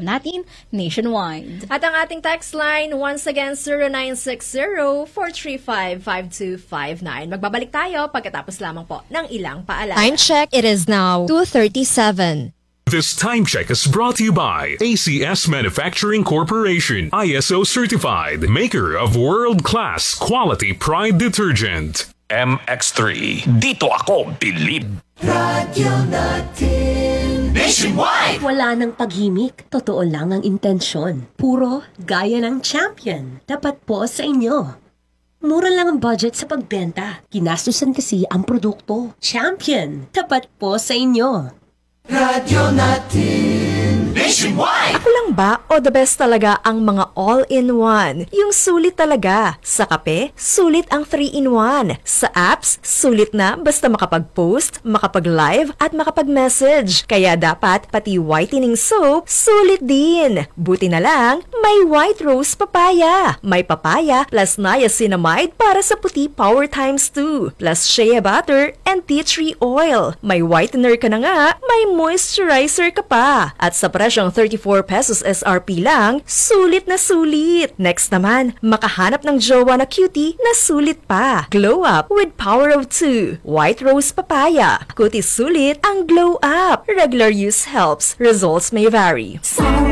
natin nationwide. At ang ating text line, once again, 0960-435-5259. Magbabalik tayo pagkatapos lamang po ng ilang paalala. Time check, it is now 2:37. This time check is brought to you by ACS Manufacturing Corporation, ISO certified, maker of world-class quality Pride detergent. MX3. Dito ako bilib. Radyo natin Nationwide! Wala nang paghimik. Totoo lang ang intensyon. Puro gaya ng champion. Tapat po sa inyo. Mura lang ang budget sa pagbenta. Ginastusan kasi ang produkto. Champion. Tapat po sa inyo. Radyo natin Nationwide! Ako lang ba o the best talaga ang mga all-in-one? Yung sulit talaga. Sa kape, sulit ang 3-in-1. Sa apps, sulit na basta makapag-post, makapag-live at makapag-message. Kaya dapat pati whitening soap, sulit din. Buti na lang, may white rose papaya. May papaya plus niacinamide para sa puti power times 2. Plus shea butter and tea tree oil. May whitener ka na nga, may moisturizer ka pa. At sa presyong 34 pesos SRP lang, sulit na sulit. Next naman, makahanap ng jowa na cutie na sulit pa. Glow up with power of 2. White rose papaya. Kutis sulit ang glow up. Regular use helps. Results may vary.